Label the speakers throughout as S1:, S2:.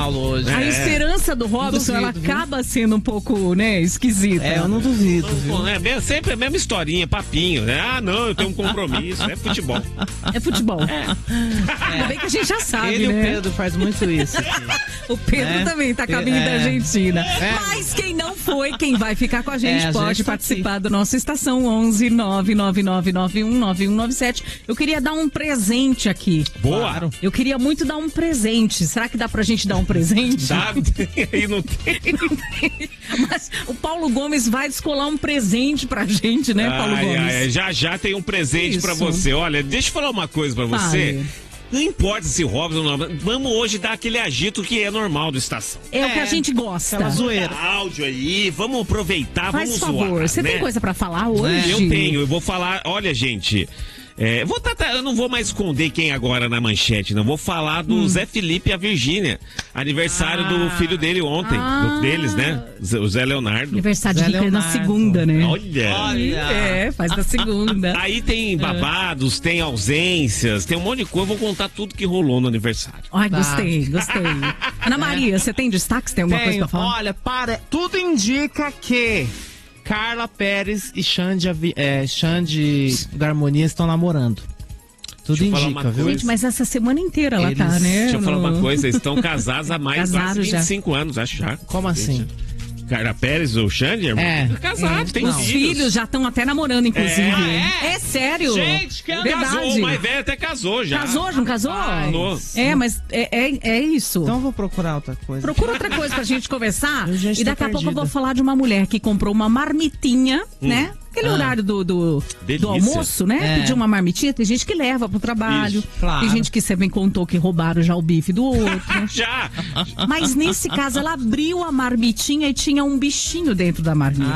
S1: Paulo hoje.
S2: A esperança do Robson, ela acaba sendo um pouco, né, esquisita.
S1: Eu não duvido.
S3: Sempre a mesma historinha, papinho, né? Ah, não, eu tenho um compromisso. É futebol.
S2: É futebol. Ainda bem que a gente já sabe,
S1: Ele
S2: né?
S1: e o Pedro faz muito isso.
S2: O Pedro também tá a caminho da Argentina. Mas quem não foi, quem vai ficar com a gente
S1: a
S2: pode
S1: gente tá
S2: participar da nossa estação 11 999919197. Eu queria dar um presente aqui.
S3: Boa.
S2: Eu queria muito dar um presente. Será que dá pra gente dar um presente?
S3: Sabe? Aí não tem.
S2: Mas o Paulo Gomes vai descolar um presente pra gente, né, Paulo Gomes?
S3: Já tem um presente
S2: Isso.
S3: pra você. Olha, deixa eu falar uma coisa pra você.
S2: Fale.
S3: Não importa se o Robson não... Vamos hoje dar aquele agito que é normal do Estação.
S2: É o que a gente gosta.
S1: Aquela zoeira.
S3: Áudio aí, vamos aproveitar,
S2: Faz
S3: vamos
S2: favor,
S3: zoar,
S2: você
S3: né?
S2: tem coisa pra falar hoje?
S3: Eu tenho, eu vou falar, olha gente, eu não vou mais esconder quem agora na manchete, não, vou falar do Zé Felipe e a Virgínia, aniversário do filho dele ontem, deles, né, o Zé Leonardo.
S2: Aniversário de
S1: Zé
S2: Rica é na
S1: Leonardo.
S2: segunda, né?
S3: Olha.
S2: Faz na segunda.
S3: Aí tem babados, tem ausências, tem um monte de coisa, eu vou contar tudo que rolou no aniversário.
S2: Ai, gostei. Ana Maria, você tem destaque? Você tem alguma coisa pra falar?
S1: Olha, tudo indica que Carla Pérez e Xande Garmonia estão namorando. Tudo
S3: Deixa eu falar
S1: indica,
S3: uma
S1: viu?
S3: coisa.
S2: Gente, mas essa semana inteira ela tá, né?
S3: Deixa eu falar uma coisa, eles estão casados há mais de
S2: Casaram já.
S3: 25 anos, acho já.
S1: Como assim?
S3: Carla Pérez ou Xande, irmão? Casados, tem
S2: Os filhos já estão até namorando, inclusive. É sério?
S3: Gente, que
S2: verdade.
S3: casou, o mais velho até casou já.
S2: Casou, não casou?
S3: Nossa.
S2: Mas é isso.
S1: Então eu vou procurar outra coisa.
S2: Procura outra coisa pra gente conversar.
S1: Eu já
S2: E
S1: estou
S2: daqui a pouco eu
S1: perdida.
S2: vou falar de uma mulher que comprou uma marmitinha, né? Aquele horário do
S3: Delícia.
S2: almoço, né? Pediu uma marmitinha. Tem gente que leva pro trabalho.
S3: Isso,
S1: claro.
S2: Tem gente que você bem contou que roubaram já o bife do outro.
S3: Já!
S2: Mas nesse caso, ela abriu a marmitinha e tinha um bichinho dentro da marmita.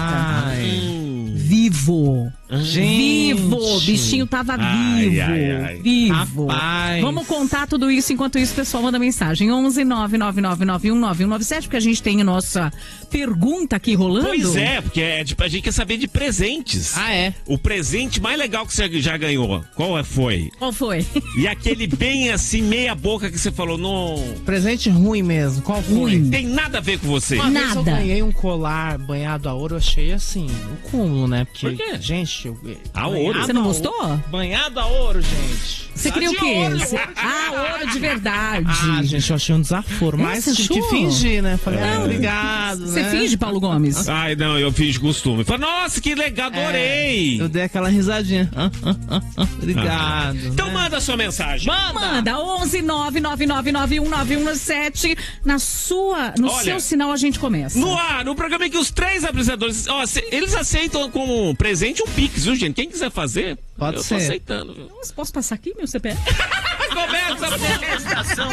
S2: Vivo.
S1: Gente.
S2: Vivo. O bichinho tava
S3: Ai,
S2: vivo.
S3: ai.
S2: Vivo.
S1: Rapaz.
S2: Vamos contar tudo isso. Enquanto isso, o pessoal manda mensagem. 11 999919197, porque a gente tem a nossa pergunta aqui rolando.
S3: Pois é, porque a gente quer saber de presentes.
S1: Ah, é?
S3: O presente mais legal que você já ganhou, qual foi?
S2: Qual foi?
S3: E aquele bem assim, meia boca que você falou, não...
S1: Presente ruim mesmo. Qual foi?
S2: Ruim.
S3: Tem nada a ver com você.
S1: Uma vez eu
S2: Nada.
S1: ganhei um colar banhado a ouro, eu achei assim, um cúmulo, né? Porque,
S3: Por quê?
S1: gente,
S3: A
S1: banhado
S3: ouro?
S2: Você não
S1: a
S2: gostou?
S1: Banhado a ouro, gente.
S2: Você
S1: Tá
S2: queria o
S1: de
S2: quê?
S1: ouro.
S2: Ouro de verdade.
S1: Ah, gente, eu achei um desaforo, mas
S2: você
S1: tive que
S2: achou?
S1: fingir, né? Falei,
S2: Não.
S1: obrigado,
S2: Você
S1: né?
S2: finge, Paulo Gomes?
S3: Ai, não, eu fiz de costume. Falei, nossa, que legal, adorei.
S1: Eu dei aquela risadinha. Obrigado.
S3: Então
S1: né?
S3: manda a sua mensagem.
S2: Manda 11 999919197. No
S3: Olha,
S2: seu sinal a gente começa.
S3: No ar, no programa em que os três apresentadores, eles aceitam como presente um Pix, viu, gente? Quem quiser fazer,
S1: Pode
S3: eu
S1: ser.
S3: tô aceitando, viu?
S2: Posso passar aqui, meu CPF?
S3: Começa,